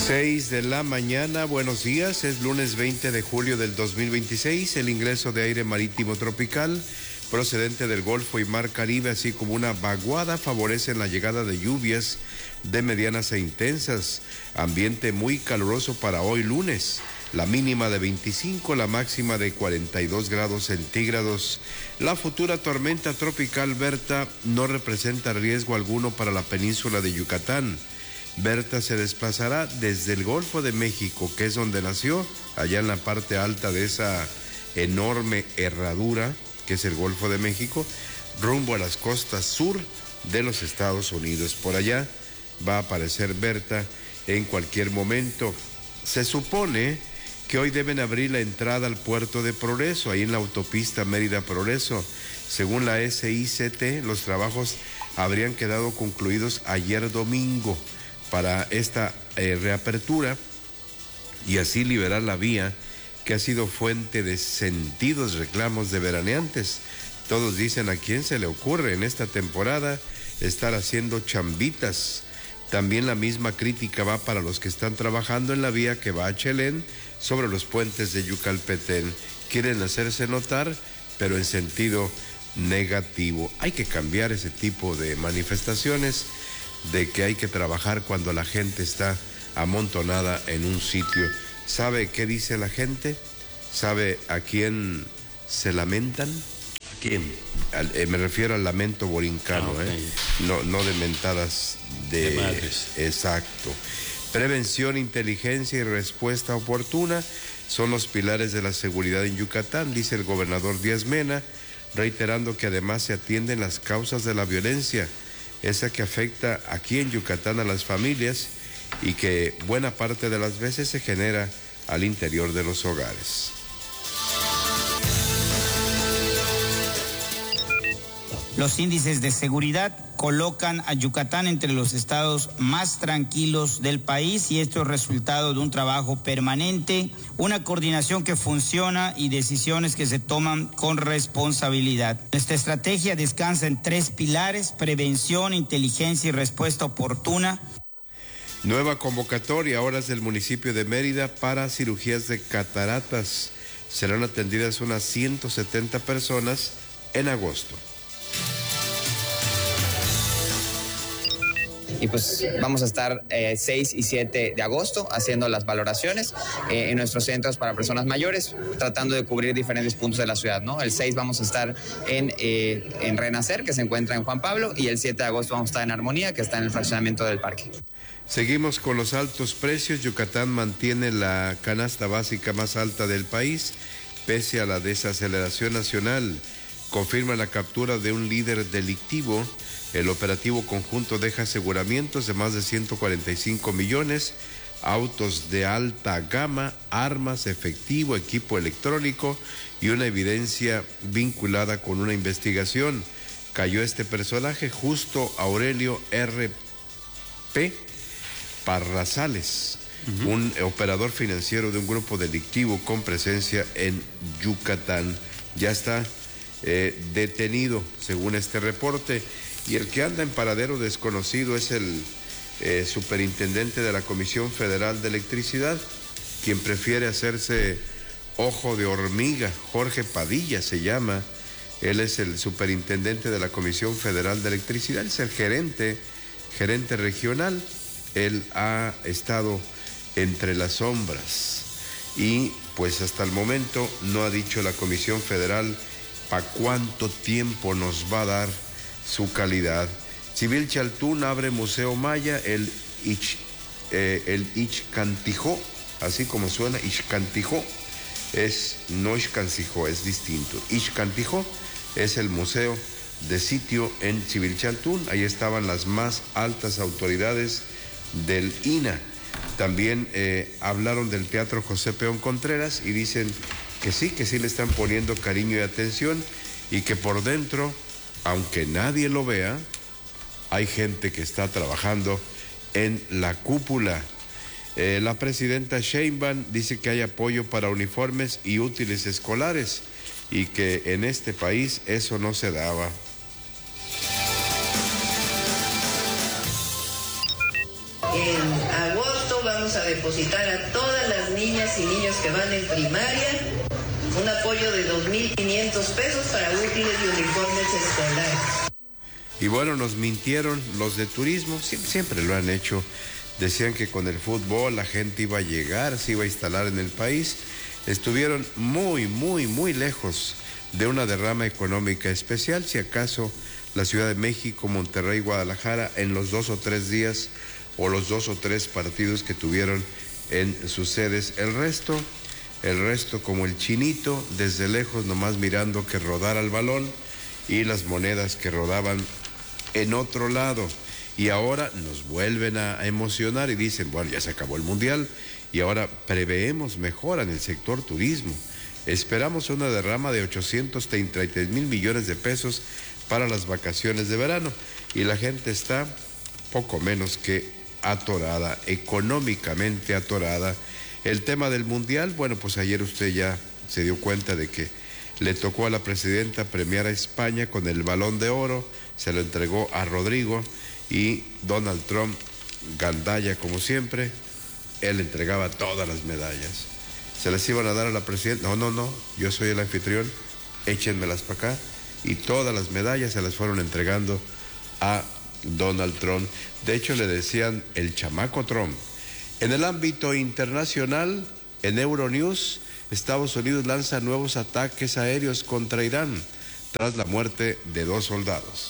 6 de la mañana, buenos días, es lunes 20 de julio del 2026, el ingreso de aire marítimo tropical procedente del Golfo y Mar Caribe, así como una vaguada, favorecen la llegada de lluvias de medianas e intensas, ambiente muy caluroso para hoy lunes, la mínima de 25, la máxima de 42 grados centígrados. La futura tormenta tropical Berta no representa riesgo alguno para la península de Yucatán. Berta se desplazará desde el Golfo de México, que es donde nació, allá en la parte alta de esa enorme herradura, que es el Golfo de México, rumbo a las costas sur de los Estados Unidos. Por allá va a aparecer Berta en cualquier momento. Se supone que hoy deben abrir la entrada al puerto de Progreso, ahí en la autopista Mérida-Progreso. Según la SICT, los trabajos habrían quedado concluidos ayer domingo para esta reapertura y así liberar la vía que ha sido fuente de sentidos reclamos de veraneantes. Todos dicen a quién se le ocurre en esta temporada estar haciendo chambitas. También la misma crítica va para los que están trabajando en la vía que va a Chelén sobre los puentes de Yucalpetén. Quieren hacerse notar, pero en sentido negativo. Hay que cambiar ese tipo de manifestaciones de que hay que trabajar cuando la gente está amontonada en un sitio. ¿Sabe qué dice la gente? ¿Sabe a quién se lamentan? ¿A quién? Me refiero al lamento borincano, okay. No de mentadas de madres. Exacto. Prevención, inteligencia y respuesta oportuna son los pilares de la seguridad en Yucatán, dice el gobernador Díaz Mena, reiterando que además se atienden las causas de la violencia, esa que afecta aquí en Yucatán a las familias y que buena parte de las veces se genera al interior de los hogares. Los índices de seguridad colocan a Yucatán entre los estados más tranquilos del país y esto es resultado de un trabajo permanente, una coordinación que funciona y decisiones que se toman con responsabilidad. Nuestra estrategia descansa en 3 pilares: prevención, inteligencia y respuesta oportuna. Nueva convocatoria, horas del municipio de Mérida para cirugías de cataratas. Serán atendidas unas 170 personas en agosto. Y pues vamos a estar 6 y 7 de agosto haciendo las valoraciones en nuestros centros para personas mayores, tratando de cubrir diferentes puntos de la ciudad, ¿no? El 6 vamos a estar en Renacer, que se encuentra en Juan Pablo, y el 7 de agosto vamos a estar en Armonía, que está en el fraccionamiento del parque. Seguimos con los altos precios. Yucatán mantiene la canasta básica más alta del país, pese a la desaceleración nacional. Confirma la captura de un líder delictivo. El operativo conjunto deja aseguramientos de más de 145 millones, autos de alta gama, armas, efectivo, equipo electrónico y una evidencia vinculada con una investigación. Cayó este personaje, Justo Aurelio R.P. Parrazales, un operador financiero de un grupo delictivo con presencia en Yucatán. Ya está detenido, según este reporte. Y el que anda en paradero desconocido es el superintendente de la Comisión Federal de Electricidad, quien prefiere hacerse ojo de hormiga. Jorge Padilla se llama. Él es el superintendente de la Comisión Federal de Electricidad, es el gerente regional. Él ha estado entre las sombras y pues hasta el momento no ha dicho la Comisión Federal para cuánto tiempo nos va a dar su calidad. Civilchaltún abre Museo Maya, el Ixcantijó, así como suena, Ixcantijó, no Ixcancijó, es distinto. Ixcantijó es el museo de sitio en Civilchaltún. Ahí estaban las más altas autoridades del INAH. También hablaron del Teatro José Peón Contreras y dicen que sí le están poniendo cariño y atención y que por dentro, aunque nadie lo vea, hay gente que está trabajando en la cúpula. La presidenta Sheinbaum dice que hay apoyo para uniformes y útiles escolares y que en este país eso no se daba. En agosto va vamos a depositar a todas las niñas y niños que van en primaria un apoyo de 2.500 pesos para útiles y uniformes escolares. Y bueno, nos mintieron los de turismo, siempre lo han hecho. Decían que con el fútbol la gente iba a llegar, se iba a instalar en el país. Estuvieron muy lejos de una derrama económica especial, si acaso la Ciudad de México, Monterrey, Guadalajara, en los 2 o 3 días o los 2 o 3 partidos que tuvieron en sus sedes. El resto como el chinito, desde lejos nomás mirando que rodara el balón y las monedas que rodaban en otro lado. Y ahora nos vuelven a emocionar y dicen, bueno, ya se acabó el Mundial y ahora preveemos mejora en el sector turismo. Esperamos una derrama de 833 mil millones de pesos para las vacaciones de verano. Y la gente está poco menos que atorada, económicamente atorada. El tema del Mundial, bueno, pues ayer usted ya se dio cuenta de que le tocó a la presidenta premiar a España con el Balón de Oro, se lo entregó a Rodrigo y Donald Trump, gandalla como siempre, él entregaba todas las medallas. Se las iban a dar a la presidenta, no, yo soy el anfitrión, échenmelas para acá, y todas las medallas se las fueron entregando a Donald Trump. De hecho le decían el chamaco Trump. En el ámbito internacional, en Euronews, Estados Unidos lanza nuevos ataques aéreos contra Irán tras la muerte de 2 soldados.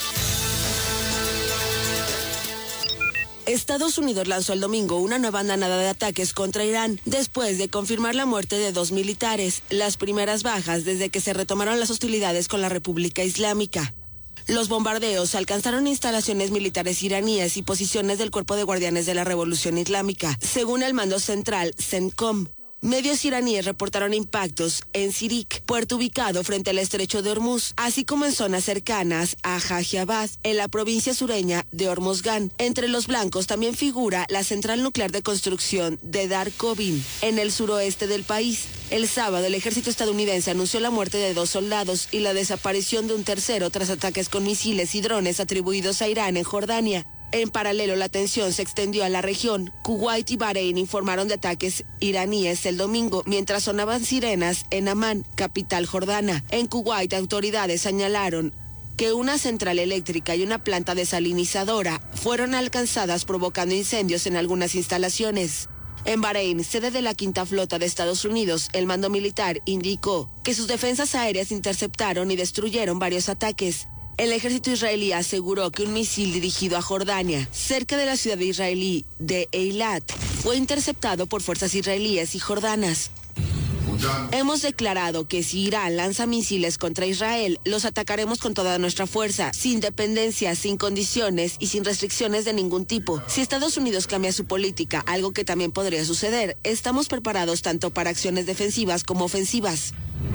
Estados Unidos lanzó el domingo una nueva andanada de ataques contra Irán después de confirmar la muerte de 2 militares, las primeras bajas desde que se retomaron las hostilidades con la República Islámica. Los bombardeos alcanzaron instalaciones militares iraníes y posiciones del Cuerpo de Guardianes de la Revolución Islámica, según el mando central CENTCOM. Medios iraníes reportaron impactos en Sirik, puerto ubicado frente al estrecho de Hormuz, así como en zonas cercanas a Hajiabad, en la provincia sureña de Hormozgan. Entre los blancos también figura la central nuclear de construcción de Dar Kovin, en el suroeste del país. El sábado, el ejército estadounidense anunció la muerte de 2 soldados y la desaparición de un tercero tras ataques con misiles y drones atribuidos a Irán en Jordania. En paralelo, la tensión se extendió a la región. Kuwait y Bahrein informaron de ataques iraníes el domingo, mientras sonaban sirenas en Amán, capital jordana. En Kuwait, autoridades señalaron que una central eléctrica y una planta desalinizadora fueron alcanzadas, provocando incendios en algunas instalaciones. En Bahrein, sede de la Quinta Flota de Estados Unidos, el mando militar indicó que sus defensas aéreas interceptaron y destruyeron varios ataques. El ejército israelí aseguró que un misil dirigido a Jordania, cerca de la ciudad israelí de Eilat, fue interceptado por fuerzas israelíes y jordanas. Hemos declarado que si Irán lanza misiles contra Israel, los atacaremos con toda nuestra fuerza, sin dependencia, sin condiciones y sin restricciones de ningún tipo. Si Estados Unidos cambia su política, algo que también podría suceder, estamos preparados tanto para acciones defensivas como ofensivas.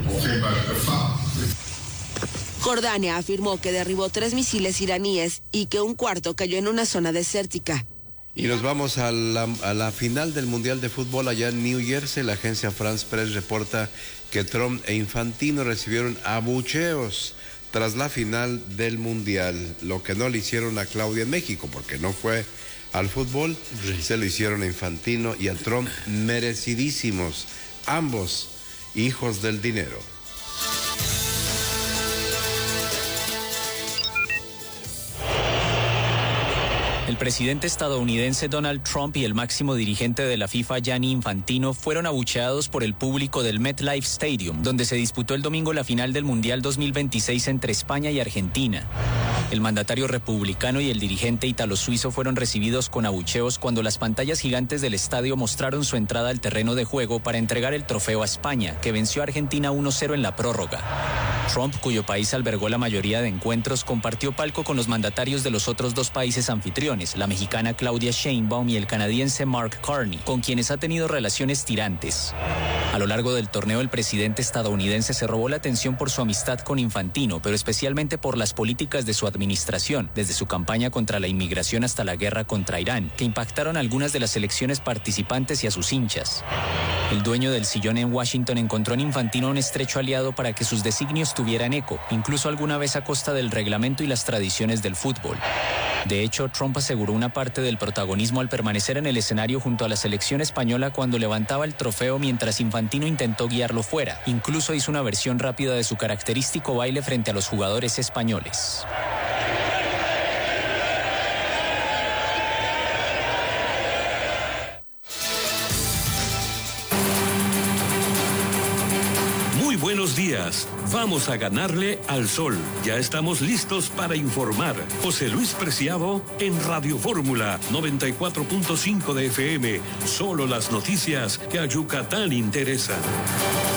Jordania afirmó que derribó 3 misiles iraníes y que un cuarto cayó en una zona desértica. Y nos vamos a la final del Mundial de Fútbol allá en New Jersey. La agencia France Press reporta que Trump e Infantino recibieron abucheos tras la final del Mundial, lo que no le hicieron a Claudia en México, porque no fue al fútbol, se lo hicieron a Infantino y a Trump, merecidísimos, ambos hijos del dinero. El presidente estadounidense Donald Trump y el máximo dirigente de la FIFA Gianni Infantino fueron abucheados por el público del MetLife Stadium, donde se disputó el domingo la final del Mundial 2026 entre España y Argentina. El mandatario republicano y el dirigente italo-suizo fueron recibidos con abucheos cuando las pantallas gigantes del estadio mostraron su entrada al terreno de juego para entregar el trofeo a España, que venció a Argentina 1-0 en la prórroga. Trump, cuyo país albergó la mayoría de encuentros, compartió palco con los mandatarios de los otros 2 países anfitriones, la mexicana Claudia Sheinbaum y el canadiense Mark Carney, con quienes ha tenido relaciones tirantes. A lo largo del torneo, el presidente estadounidense se robó la atención por su amistad con Infantino, pero especialmente por las políticas de su administración, desde su campaña contra la inmigración hasta la guerra contra Irán, que impactaron algunas de las elecciones participantes y a sus hinchas. El dueño del sillón en Washington encontró en Infantino un estrecho aliado para que sus designios tuvieran eco, incluso alguna vez a costa del reglamento y las tradiciones del fútbol. De hecho, Trump aseguró una parte del protagonismo al permanecer en el escenario junto a la selección española cuando levantaba el trofeo mientras Infantino intentó guiarlo fuera. Incluso hizo una versión rápida de su característico baile frente a los jugadores españoles. Buenos días. Vamos a ganarle al sol. Ya estamos listos para informar. José Luis Preciado en Radio Fórmula 94.5 de FM. Solo las noticias que a Yucatán interesan.